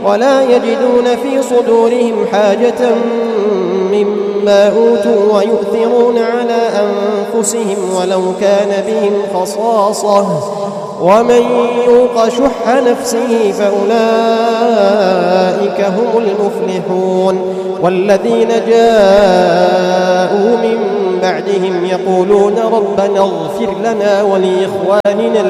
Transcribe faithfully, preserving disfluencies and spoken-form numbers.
ولا يجدون في صدورهم حاجة مما أوتوا ويؤثرون على أنفسهم ولو كان بهم خصاصة ومن يوق شح نفسه فأولئك هم المفلحون. والذين جاءوا من بعدهم يقولون ربنا اغفر لنا ولإخواننا